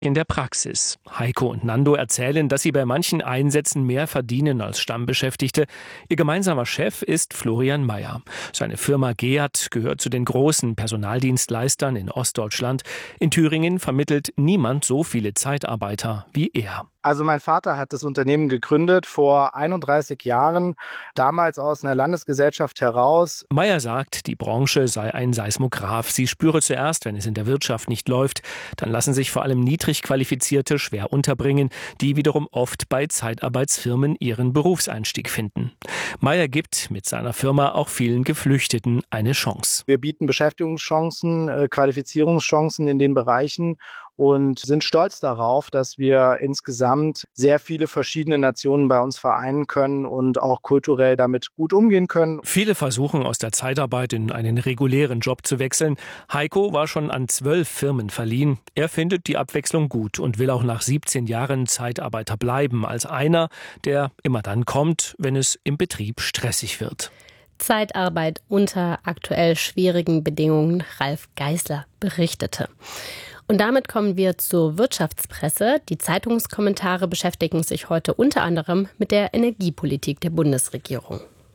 In der Praxis. Heiko und Nando erzählen, dass sie bei manchen Einsätzen mehr verdienen als Stammbeschäftigte. Ihr gemeinsamer Chef ist Florian Meyer. Seine Firma GEAT gehört zu den großen Personaldienstleistern in Ostdeutschland. In Thüringen vermittelt niemand so viele Zeitarbeiter wie er. Also mein Vater hat das Unternehmen gegründet vor 31 Jahren, damals aus einer Landesgesellschaft heraus. Meyer sagt, die Branche sei ein Seismograph. Sie spüre zuerst, wenn es in der Wirtschaft nicht läuft. Dann lassen sich vor allem niedrig Qualifizierte schwer unterbringen, die wiederum oft bei Zeitarbeitsfirmen ihren Berufseinstieg finden. Meyer gibt mit seiner Firma auch vielen Geflüchteten eine Chance. Wir bieten Beschäftigungschancen, Qualifizierungschancen in den Bereichen und sind stolz darauf, dass wir insgesamt sehr viele verschiedene Nationen bei uns vereinen können und auch kulturell damit gut umgehen können. Viele versuchen aus der Zeitarbeit in einen regulären Job zu wechseln. Heiko war schon an 12 Firmen verliehen. Er findet die Abwechslung gut und will auch nach 17 Jahren Zeitarbeiter bleiben, als einer, der immer dann kommt, wenn es im Betrieb stressig wird. Zeitarbeit unter aktuell schwierigen Bedingungen, Ralf Geisler berichtete. Und damit kommen wir zur Wirtschaftspresse. Die Zeitungskommentare beschäftigen sich heute unter anderem mit der Energiepolitik der Bundesregierung.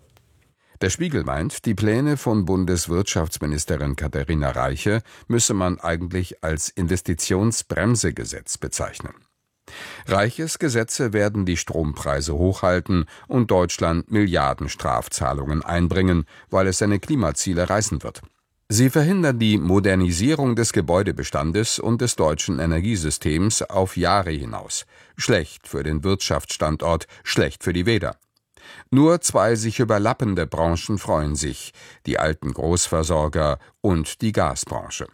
Der Spiegel meint, die Pläne von Bundeswirtschaftsministerin Katharina Reiche müsse man eigentlich als Investitionsbremsegesetz bezeichnen. Reiches Gesetze werden die Strompreise hochhalten und Deutschland Milliardenstrafzahlungen einbringen, weil es seine Klimaziele reißen wird. Sie verhindern die Modernisierung des Gebäudebestandes und des deutschen Energiesystems auf Jahre hinaus. Schlecht für den Wirtschaftsstandort, schlecht für die Wähler. Nur zwei sich überlappende Branchen freuen sich, die alten Großversorger und die Gasbranche.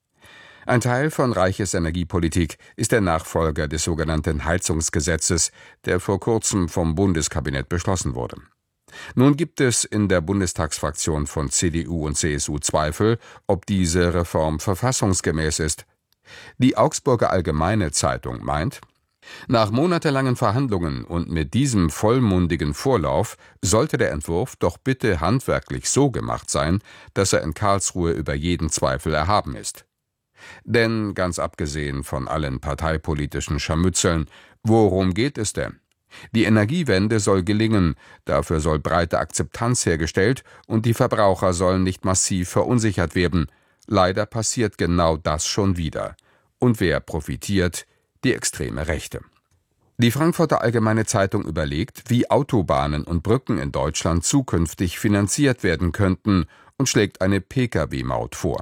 Ein Teil von Reiches Energiepolitik ist der Nachfolger des sogenannten Heizungsgesetzes, der vor kurzem vom Bundeskabinett beschlossen wurde. Nun gibt es in der Bundestagsfraktion von CDU und CSU Zweifel, ob diese Reform verfassungsgemäß ist. Die Augsburger Allgemeine Zeitung meint, nach monatelangen Verhandlungen und mit diesem vollmundigen Vorlauf sollte der Entwurf doch bitte handwerklich so gemacht sein, dass er in Karlsruhe über jeden Zweifel erhaben ist. Denn ganz abgesehen von allen parteipolitischen Scharmützeln, worum geht es denn? Die Energiewende soll gelingen, dafür soll breite Akzeptanz hergestellt und die Verbraucher sollen nicht massiv verunsichert werden. Leider passiert genau das schon wieder. Und wer profitiert? Die extreme Rechte. Die Frankfurter Allgemeine Zeitung überlegt, wie Autobahnen und Brücken in Deutschland zukünftig finanziert werden könnten und schlägt eine Pkw-Maut vor.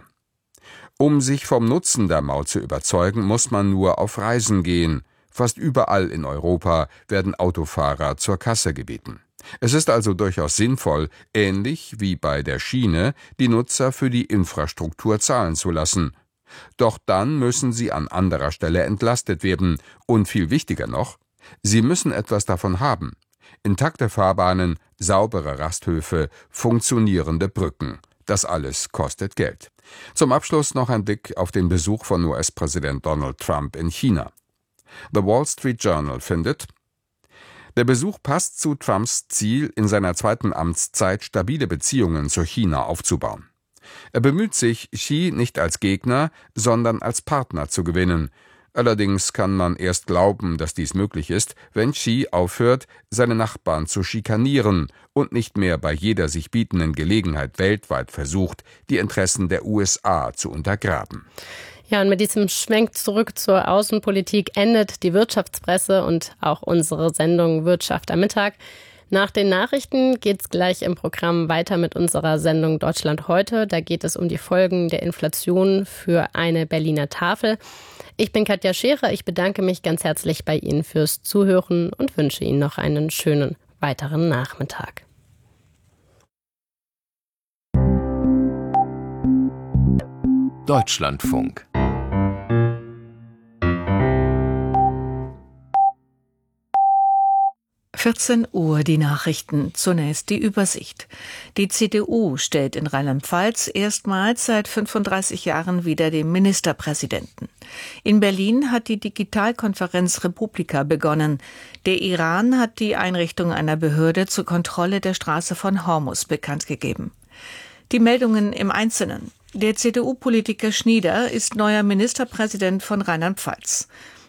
Um sich vom Nutzen der Maut zu überzeugen, muss man nur auf Reisen gehen. Fast überall in Europa werden Autofahrer zur Kasse gebeten. Es ist also durchaus sinnvoll, ähnlich wie bei der Schiene, die Nutzer für die Infrastruktur zahlen zu lassen. Doch dann müssen sie an anderer Stelle entlastet werden. Und viel wichtiger noch, sie müssen etwas davon haben. Intakte Fahrbahnen, saubere Rasthöfe, funktionierende Brücken. Das alles kostet Geld. Zum Abschluss noch ein Blick auf den Besuch von US-Präsident Donald Trump in China. The Wall Street Journal findet, der Besuch passt zu Trumps Ziel, in seiner zweiten Amtszeit stabile Beziehungen zu China aufzubauen. Er bemüht sich, Xi nicht als Gegner, sondern als Partner zu gewinnen. Allerdings kann man erst glauben, dass dies möglich ist, wenn Xi aufhört, seine Nachbarn zu schikanieren und nicht mehr bei jeder sich bietenden Gelegenheit weltweit versucht, die Interessen der USA zu untergraben. Ja, und mit diesem Schwenk zurück zur Außenpolitik endet die Wirtschaftspresse und auch unsere Sendung Wirtschaft am Mittag. Nach den Nachrichten geht's gleich im Programm weiter mit unserer Sendung Deutschland heute. Da geht es um die Folgen der Inflation für eine Berliner Tafel. Ich bin Katja Scherer. Ich bedanke mich ganz herzlich bei Ihnen fürs Zuhören und wünsche Ihnen noch einen schönen weiteren Nachmittag. Deutschlandfunk. Uhr die Nachrichten. Zunächst die Übersicht. Die CDU stellt in Rheinland-Pfalz erstmals seit 35 Jahren wieder den Ministerpräsidenten. In Berlin hat die Digitalkonferenz Republika begonnen. Der Iran hat die Einrichtung einer Behörde zur Kontrolle der Straße von Hormuz bekannt gegeben. Die Meldungen im Einzelnen. Der CDU-Politiker Schnieder ist neuer Ministerpräsident von Rheinland-Pfalz.